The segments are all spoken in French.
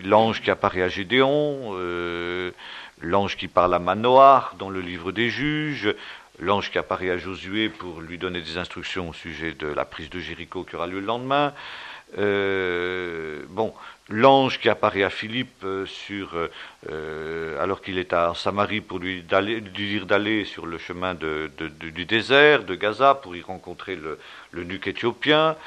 l'ange qui apparaît à Gédéon, l'ange qui parle à Manoach dans le livre des Juges, l'ange qui apparaît à Josué pour lui donner des instructions au sujet de la prise de Jéricho qui aura lieu le lendemain. L'ange qui apparaît à Philippe alors qu'il est à Samarie pour lui dire d'aller sur le chemin du désert, de Gaza, pour y rencontrer l'eunuque éthiopien.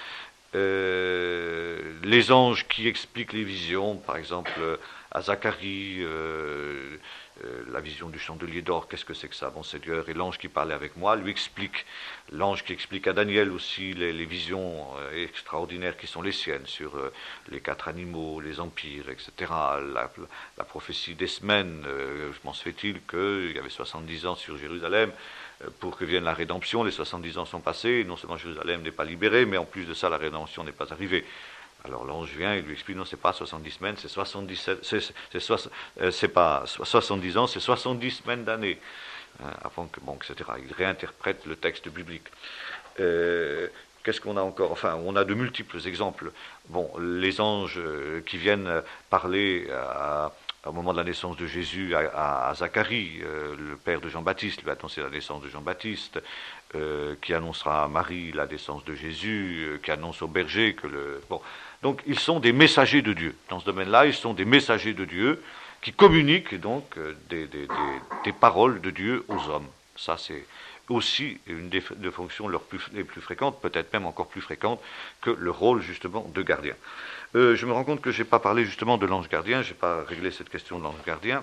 Les anges qui expliquent les visions, par exemple à Zacharie, la vision du chandelier d'or, qu'est-ce que c'est que ça, bon Seigneur, et l'ange qui parlait avec moi lui explique, l'ange qui explique à Daniel aussi les visions extraordinaires qui sont les siennes sur les 4 animaux, les empires, etc. La prophétie des semaines, comment se fait-il qu'il y avait 70 ans sur Jérusalem pour que vienne la rédemption, les 70 ans sont passés, non seulement Jérusalem n'est pas libérée, mais en plus de ça la rédemption n'est pas arrivée. Alors l'ange vient et lui explique, non, c'est pas 70 semaines, c'est 77, c'est pas 70 ans, c'est 70 semaines d'années. Avant que, etc. Il réinterprète le texte biblique. Qu'est-ce qu'on a encore? Enfin, on a de multiples exemples. Bon, les anges qui viennent parler au moment de la naissance de Jésus à Zacharie, le père de Jean-Baptiste, lui annoncer la naissance de Jean-Baptiste, qui annoncera à Marie la naissance de Jésus, qui annonce au berger que le... Bon. Donc, ils sont des messagers de Dieu. Dans ce domaine-là, ils sont des messagers de Dieu qui communiquent donc des paroles de Dieu aux hommes. Ça, c'est aussi une des fonctions les plus fréquentes, peut-être même encore plus fréquente que le rôle justement de gardien. Je me rends compte que je n'ai pas parlé justement de l'ange gardien, je n'ai pas réglé cette question de l'ange gardien.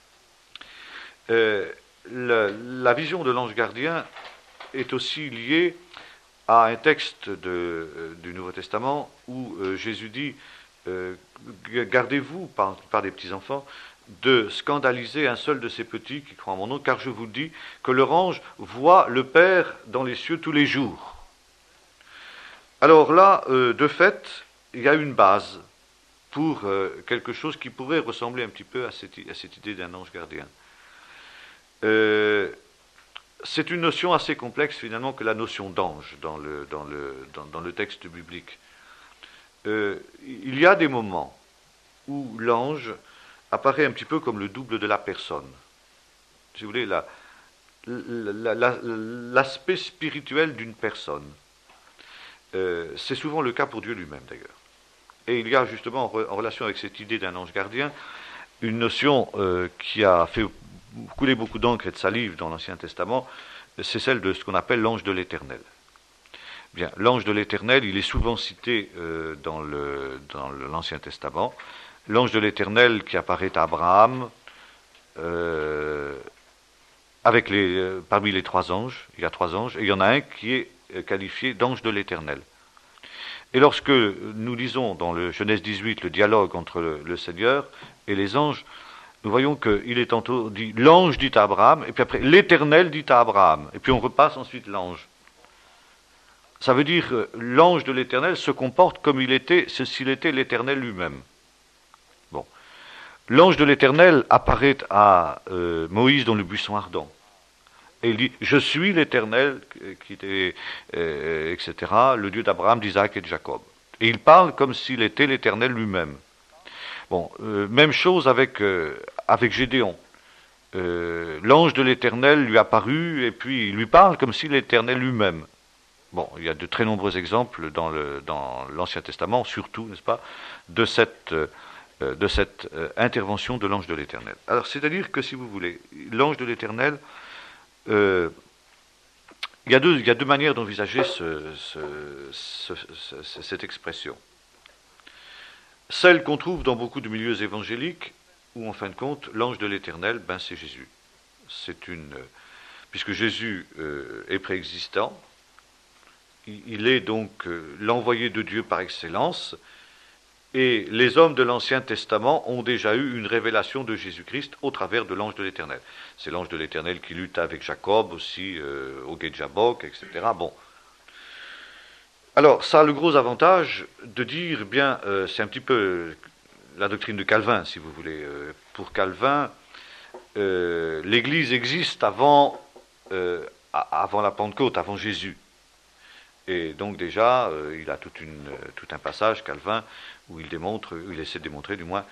La vision de l'ange gardien est aussi liée à un texte du Nouveau Testament où Jésus dit gardez-vous par des petits-enfants de scandaliser un seul de ces petits qui croient en mon nom, car je vous dis que leur ange voit le Père dans les cieux tous les jours. Alors là, de fait, il y a une base pour quelque chose qui pourrait ressembler un petit peu à cette idée d'un ange gardien. C'est une notion assez complexe finalement que la notion d'ange dans le texte biblique. Il y a des moments où l'ange apparaît un petit peu comme le double de la personne. Si vous voulez, l'aspect spirituel d'une personne. C'est souvent le cas pour Dieu lui-même d'ailleurs. Et il y a justement en relation avec cette idée d'un ange gardien une notion qui a fait couler beaucoup d'encre et de salive dans l'Ancien Testament, c'est celle de ce qu'on appelle l'ange de l'Éternel. Bien, l'ange de l'Éternel, il est souvent cité dans l'Ancien Testament. L'ange de l'Éternel qui apparaît à Abraham, parmi les 3 anges, il y a 3 anges, et il y en a un qui est qualifié d'ange de l'Éternel. Et lorsque nous lisons dans le Genèse 18 le dialogue entre le Seigneur et les anges, nous voyons qu'il est tantôt dit l'ange dit à Abraham, et puis après l'Éternel dit à Abraham, et puis on repasse ensuite l'ange. Ça veut dire que l'ange de l'Éternel se comporte comme s'il était l'Éternel lui-même. Bon. L'ange de l'Éternel apparaît à Moïse dans le buisson ardent. Et il dit, je suis l'Éternel, qui était, etc., le Dieu d'Abraham, d'Isaac et de Jacob. Et il parle comme s'il était l'Éternel lui-même. Bon, même chose avec Gédéon. L'ange de l'Éternel lui apparut, et puis il lui parle comme si l'Éternel lui-même. Bon, il y a de très nombreux exemples dans l'Ancien Testament, surtout, n'est-ce pas, de cette intervention de l'ange de l'Éternel. Alors, c'est-à-dire que, si vous voulez, l'ange de l'Éternel, il y a deux manières d'envisager cette expression. Celle qu'on trouve dans beaucoup de milieux évangéliques, où, en fin de compte, l'ange de l'Éternel, c'est Jésus. Puisque Jésus est préexistant, il est donc l'envoyé de Dieu par excellence, et les hommes de l'Ancien Testament ont déjà eu une révélation de Jésus-Christ au travers de l'ange de l'Éternel. C'est l'ange de l'Éternel qui lutte avec Jacob aussi, au gué de Jabbok, etc. Bon. Alors, ça a le gros avantage de dire, c'est un petit peu la doctrine de Calvin, si vous voulez. Pour Calvin, l'Église existe avant la Pentecôte, avant Jésus. Et donc déjà, il a tout un passage, Calvin, où il essaie de démontrer du moins